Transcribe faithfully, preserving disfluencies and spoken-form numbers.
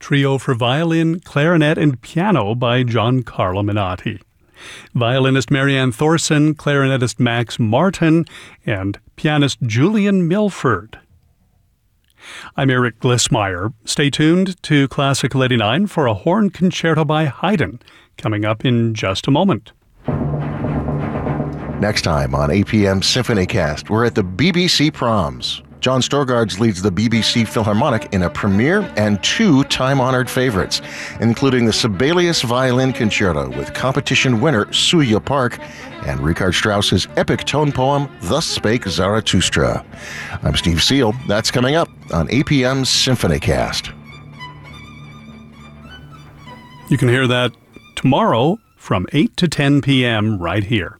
Trio for Violin, Clarinet, and Piano by Giancarlo Menotti. Violinist Marianne Thorson, clarinetist Max Martin, and pianist Julian Milford. I'm Eric Glissmeyer. Stay tuned to Classical eighty-nine for a horn concerto by Haydn, coming up in just a moment. Next time on A P M SymphonyCast, we're at the B B C Proms. John Storgards leads the B B C Philharmonic in a premiere and two time-honored favorites, including the Sibelius Violin Concerto with competition winner Suya Park and Richard Strauss's epic tone poem, Thus Spake Zarathustra. I'm Steve Seal. That's coming up on A P M SymphonyCast. You can hear that tomorrow from eight to ten p.m. right here.